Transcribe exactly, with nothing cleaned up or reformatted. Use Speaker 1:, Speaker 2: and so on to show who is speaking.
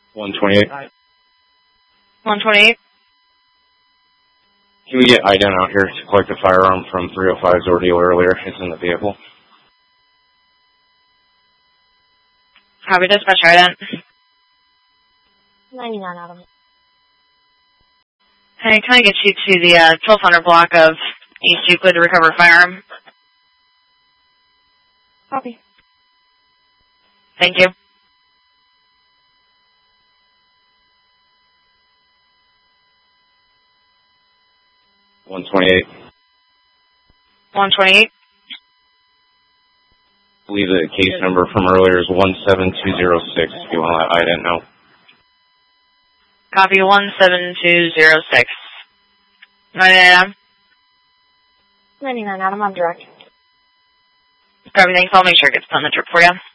Speaker 1: one twenty-eight.
Speaker 2: one twenty-eight.
Speaker 1: Can we get I D N out here to collect the firearm from three oh five's ordeal earlier? It's in the vehicle.
Speaker 2: Copy, dispatch, I D N.
Speaker 3: ninety-nine, Adam.
Speaker 2: Hey, can I get you to the uh, twelve hundred block of East Euclid to recover a firearm?
Speaker 3: Copy.
Speaker 2: Thank you.
Speaker 1: one twenty-eight.
Speaker 2: one twenty-eight.
Speaker 1: I believe the case number from earlier is one seven two zero six. If you want to let I D N know.
Speaker 2: Copy, one seven two zero six. ninety-nine, Adam.
Speaker 3: ninety-nine, Adam. I'm direct.
Speaker 2: Copy, thanks. I'll make sure it gets put on the trip for you.